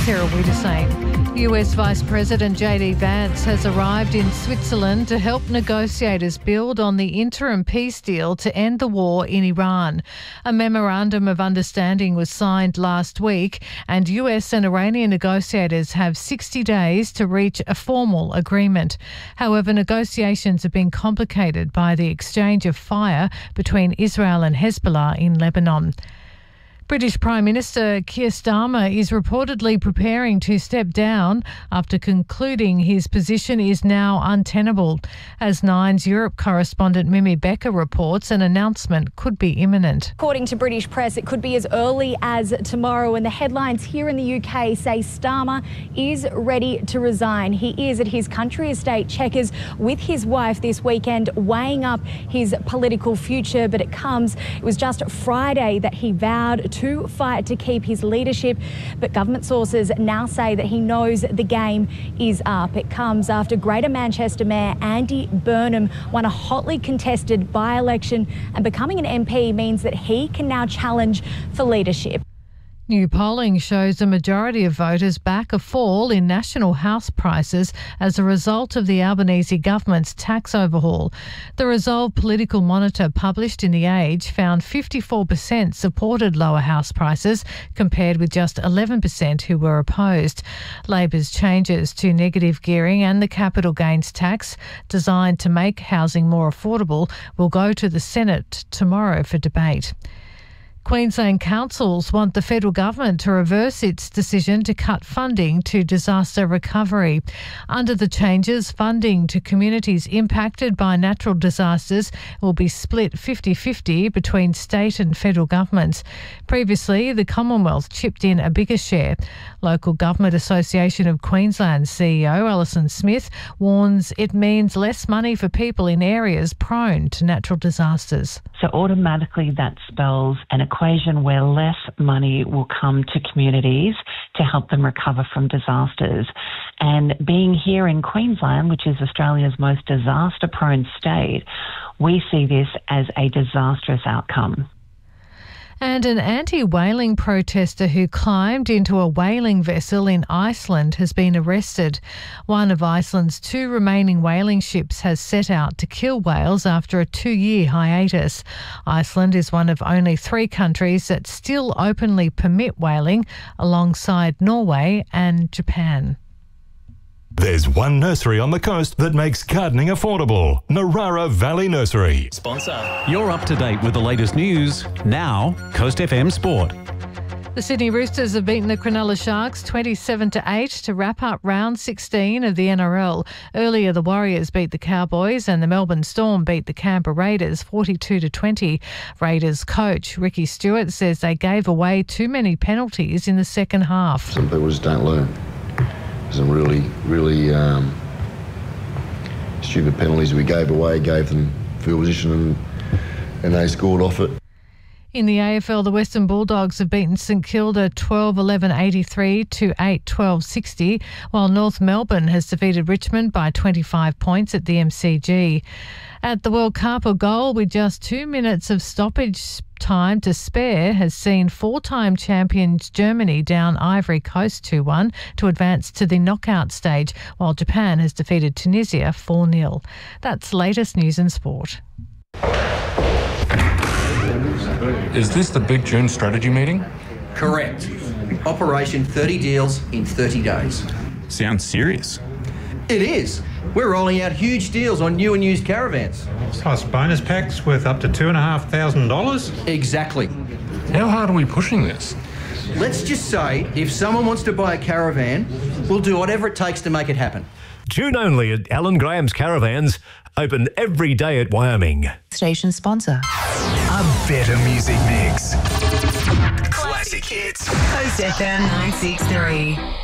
Sarah Wiedersame. US Vice President JD Vance has arrived in Switzerland to help negotiators build on the interim peace deal to end the war in Iran. A memorandum of understanding was signed last week, and US and Iranian negotiators have 60 days to reach a formal agreement. However, negotiations have been complicated by the exchange of fire between Israel and Hezbollah in Lebanon. British Prime Minister Keir Starmer is reportedly preparing to step down after concluding his position is now untenable. As Nine's Europe correspondent Mimi Becker reports, an announcement could be imminent. According to British press, it could be as early as tomorrow, and the headlines here in the UK say Starmer is ready to resign. He is at his country estate Chequers with his wife this weekend, weighing up his political future, but it was just Friday that he vowed to fight to keep his leadership, but government sources now say that he knows the game is up. It comes after Greater Manchester Mayor Andy Burnham won a hotly contested by-election, and becoming an MP means that he can now challenge for leadership. New polling shows a majority of voters back a fall in national house prices as a result of the Albanese government's tax overhaul. The Resolve Political Monitor published in The Age found 54% supported lower house prices, compared with just 11% who were opposed. Labor's changes to negative gearing and the capital gains tax, designed to make housing more affordable, will go to the Senate tomorrow for debate. Queensland councils want the federal government to reverse its decision to cut funding to disaster recovery. Under the changes, funding to communities impacted by natural disasters will be split 50-50 between state and federal governments. Previously, the Commonwealth chipped in a bigger share. Local Government Association of Queensland CEO Alison Smith warns it means less money for people in areas prone to natural disasters. So automatically that spells an equation where less money will come to communities to help them recover from disasters. And being here in Queensland, which is Australia's most disaster-prone state, we see this as a disastrous outcome. And an anti-whaling protester who climbed into a whaling vessel in Iceland has been arrested. One of Iceland's 2 remaining whaling ships has set out to kill whales after a 2-year hiatus. Iceland is one of only 3 countries that still openly permit whaling, alongside Norway and Japan. There's one nursery on the coast that makes gardening affordable. Narara Valley Nursery. Sponsor. You're up to date with the latest news. Now, Coast FM Sport. The Sydney Roosters have beaten the Cronulla Sharks 27-8 to wrap up round 16 of the NRL. Earlier, the Warriors beat the Cowboys and the Melbourne Storm beat the Canberra Raiders 42-20. Raiders coach Ricky Stewart says they gave away too many penalties in the second half. Some people just don't learn. Some really stupid penalties we gave away, gave them field position and they scored off it. In the AFL, the Western Bulldogs have beaten St Kilda 12-11-83 to 8-12-60, while North Melbourne has defeated Richmond by 25 points at the MCG. At the World Cup, a goal with just 2 minutes of stoppage time to spare has seen 4-time champions Germany down Ivory Coast 2-1 to advance to the knockout stage, while Japan has defeated Tunisia 4-0. That's latest news and sport. Is this the Big June strategy meeting? Correct. Operation 30 deals in 30 days. Sounds serious. It is. We're rolling out huge deals on new and used caravans. Plus bonus packs worth up to $2,500? Exactly. How hard are we pushing this? Let's just say if someone wants to buy a caravan, we'll do whatever it takes to make it happen. June only at Alan Graham's Caravans. Open every day at Wyoming. Station sponsor. A better music mix. Classic hits. Coast FM 963.